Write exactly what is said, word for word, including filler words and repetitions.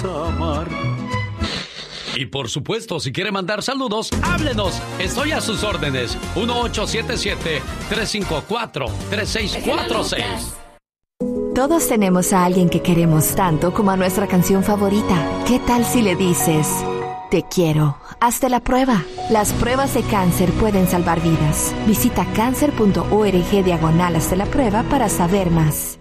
amar. Y por supuesto, si quiere mandar saludos, háblenos. Estoy a sus órdenes. uno ocho siete siete, tres cinco cuatro, tres seis cuatro seis. Todos tenemos a alguien que queremos tanto como a nuestra canción favorita. ¿Qué tal si le dices: te quiero? Hazte la prueba. Las pruebas de cáncer pueden salvar vidas. Visita cáncer punto org diagonal hazte la prueba para saber más.